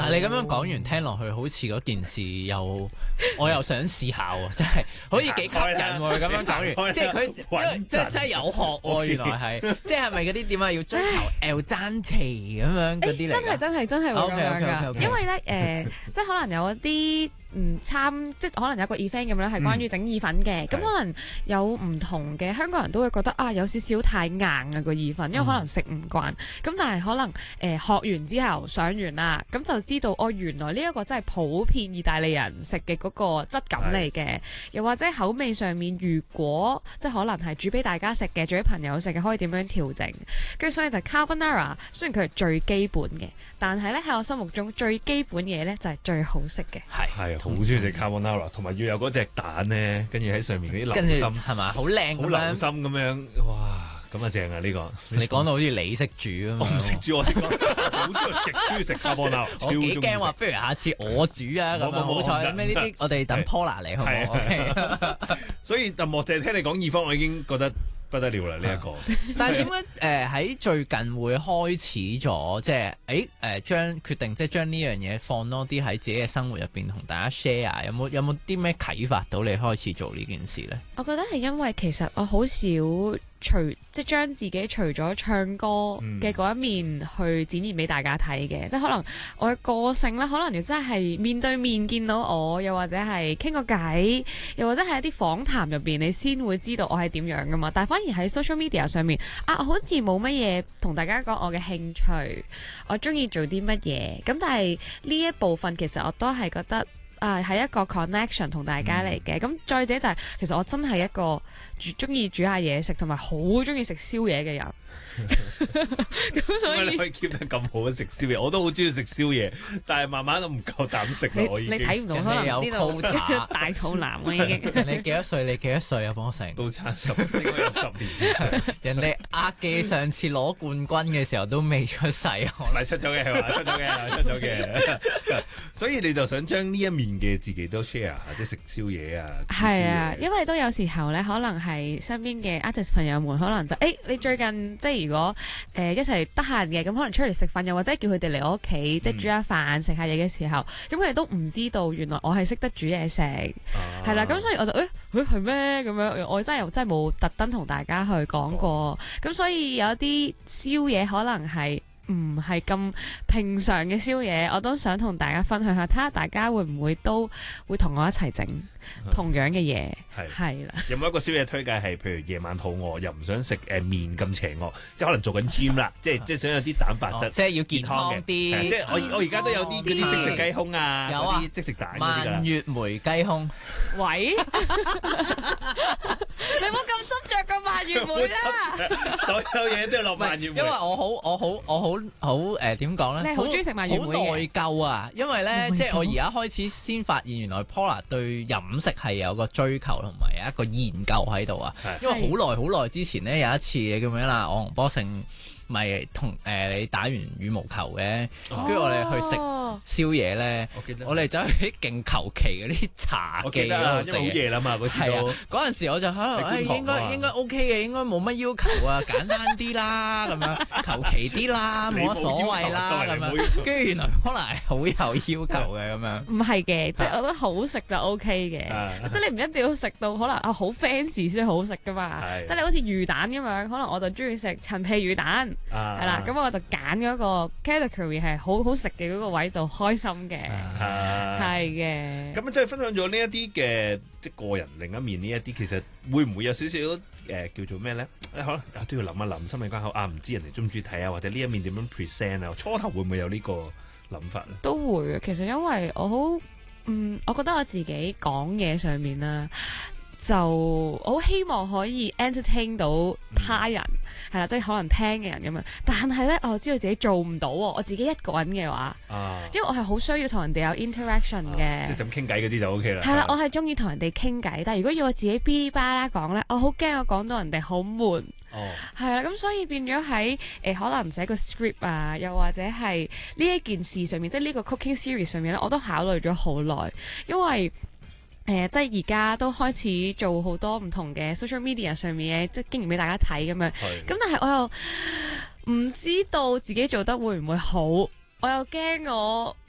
但係你咁樣講完，聽落去好似嗰件事我又想試下喎，真係好似幾吸引喎。咁樣講完，即係佢真係有學喎，原來係，即係咪嗰啲點啊？要追求 El Dante 咁樣嗰啲嚟？ 真係會咁樣㗎。 Okay. 因為咧即係可能有一啲。即係可能有一個 event 咁樣係關於整意粉嘅，咁可能有唔同嘅香港人都會覺得有少少太硬啊個意粉，因為可能食唔慣。咁但係可能學完之後上完啦，咁就知道原來呢一個真係普遍意大利人食嘅嗰個質感嚟嘅。又或者口味上面，如果即係可能係煮俾大家食嘅，煮俾朋友食嘅，可以點樣調整？跟住所以就 carbonara， 雖然佢係最基本嘅，但係咧喺我心目中最基本嘢咧就係最好食嘅。 係。好中意食 carbonara， 同埋要有嗰隻蛋咧，跟住喺上面嗰啲流心， 係嘛？好靚， 好流心咁樣，哇！咁啊正啊呢個！ 你講到好似你識煮啊嘛， 我唔識煮，我識講，好極中意食 carbonara， 我幾驚話，不如下次我煮啊咁樣。好彩咩呢啲，我哋等 Paula 嚟好唔好？OK。 所以就莫淨係聽你講意粉，我已經覺得不得了啦呢一個。 但係點解喺最近會開始咗，即係決定即係將呢樣嘢放多啲喺自己嘅生活入邊同大家 share， 有冇啲咩啟發到你開始做呢件事咧？ 我覺得係因為其實我好少即係將自己除咗唱歌嘅嗰一面去展現俾大家睇嘅，即係可能我嘅個性咧，可能要真係面對面見到我，又或者係傾個偈，又或者係一啲訪談入邊，你先會知道我係點樣噶嘛。但係反而喺 social media 上面好似冇乜嘢同大家講我嘅興趣，我中意做啲乜嘢。咁但係呢一部分其實我都係覺得係一個 connection 同大家嚟嘅。咁再者就係其實我真係一個中意煮下嘢食，同埋好中意食宵夜嘅人。咁所以你可以 keep 得咁好食宵夜，我都好中意食宵夜，但係慢慢都唔夠膽食啦。我已經你睇唔到，可能有呢度大肚腩啊已經。 你幾多歲？你幾多歲啊？幫成都差應該有10年以上。 人哋阿記上次攞冠軍嘅時候都未出世， 嚟出咗嘅係嘛？出咗嘅。所以你就想將呢一面嘅自己都 share 下，即係食宵夜啊。 係啊，因為都有時候咧，可能係身邊嘅 artist 朋友們，可能就你最近即係如果一齊得閒嘅，咁可能出嚟食飯，又或者叫佢哋嚟我屋企，即係煮下飯食下嘢嘅時候，咁佢哋都唔知道原來我係識得煮嘢食，係啦，咁所以我就佢係咩咁樣？我真係冇特登同大家去講過，咁所以有啲宵夜可能係唔係咁平常嘅宵夜，我都想同大家分享下，睇下大家會唔會都會同我一齊整同樣嘅嘢。係啦。有冇一個宵夜推介係，譬如夜晚肚餓又唔想食麵咁邪惡，即係可能做緊 gym 啦，即係想有啲蛋白質， 即係要健康啲。 即係我而家都有啲嗰啲即食雞胸啊，有啲即食蛋嗰啲㗎啦。 蔓越莓雞胸。 喂，你唔好咁執着個蔓越莓啦。 所有嘢都要落蔓越莓。 因為我好點講咧？ 你好中意食蔓越莓嘅。 好內疚啊！因為咧，即係我而家開始先發現，原來 Paula 對飲食係有個追求同埋有一個研究喺度啊。因為好耐之前咧，有一次你叫咩啦？我同波勝咪同你打完羽毛球嘅，跟住我哋去食宵夜咧。我哋走去啲勁求其嗰啲茶記嗰度食。好夜啦嘛，嗰時都。 嗰陣時我就喺度應該 OK 嘅，應該冇乜要求啊，簡單啲啦，咁樣求其啲啦，冇乜所謂啦，咁樣。跟住原來可能係好有要求嘅咁樣。 唔係嘅，即係我覺得好食就 OK 嘅，即係你唔一定要食到可能好 fancy 先好食噶嘛。即係你好似魚蛋咁樣，可能我就中意食陳皮魚蛋。係啦，咁我就揀嗰個 category 係好好食嘅嗰個位就開心嘅，係嘅。 咁即係分享咗呢一啲嘅即係個人另一面呢一啲，其實會唔會有少少叫做咩咧？可能都要諗一諗，心理關口唔知人哋中唔中意睇啊，或者呢一面點樣 present 啊？初頭會唔會有呢個諗法咧？都會，其實因為我覺得我自己講嘢上面啦。就我好希望可以 entertain 到他人，係啦，即係可能聽嘅人咁樣。但係咧，我知道自己做唔到喎。我自己一個人嘅話，因為我係好需要同人哋有 interaction 嘅。 即係咁傾偈嗰啲就 OK 啦。 係啦，我係中意同人哋傾偈，但係如果要我自己嗶哩吧啦講咧，我好驚我講到人哋好悶。係啦，咁所以變咗喺可能寫個 script 啊，又或者係呢一件事上面，即係呢個 cooking series 上面咧，我都考慮咗好耐，因為即係而家都開始做好多唔同嘅 social media 上面嘅即係經驗俾大家睇咁樣，咁但係我又唔知道自己做得會唔會好，我又驚我